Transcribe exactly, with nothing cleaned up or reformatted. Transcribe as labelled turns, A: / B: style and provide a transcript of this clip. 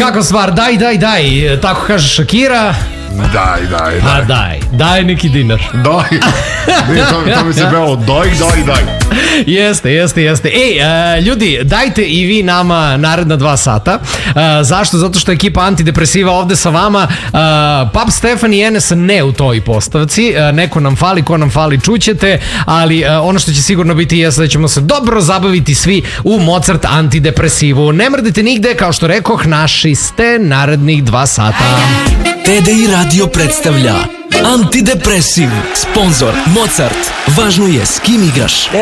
A: kako stvar, daj, daj, daj, tako kaže Shakira.
B: Daj, daj, daj.
A: A daj, daj neki dinar.
B: Daj. To, to mi se pevalo, daj, daj, daj.
A: Jeste, jeste, jeste. Ej, uh, ljudi, dajte i vi nama naredna dva sata. Uh, zašto? Zato što je ekipa Antidepresiva ovde sa vama. Uh, Pap Stefan i Enes ne u toj postavci. Uh, neko nam fali, ko nam fali čućete, ali uh, ono što će sigurno biti jeste da ćemo se dobro zabaviti svi u Mozart Antidepresivu. Ne mrdite nigde, kao što rekoh, naši ste narednih dva sata.
C: T D I Radio predstavlja Antidepresiv. Sponzor Mozart. Važno je s kim igraš.